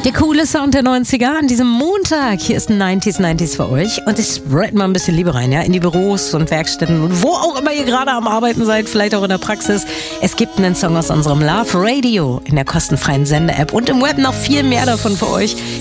Der coole Sound der 90er an diesem Montag. Hier ist ein 90s für euch. Und ich spread mal ein bisschen Liebe rein, ja, in die Büros und Werkstätten und wo auch immer ihr gerade am Arbeiten seid, vielleicht auch in der Praxis. Es gibt einen Song aus unserem Love Radio in der kostenfreien Sende-App und im Web noch viel mehr davon für euch.